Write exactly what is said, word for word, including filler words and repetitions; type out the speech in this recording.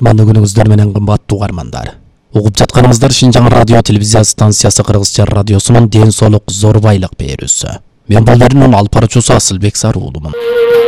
Мандуу күнүңүздөр менен кымбаттуу угармандар. Угуп жатканыңыздар Шинжаң радио телевизия станциясы Кыргызча радиосунун ден соолук зор байлык берүүсү. Мен бул берүүнүн алып баруучусу Асылбек Саруулумун.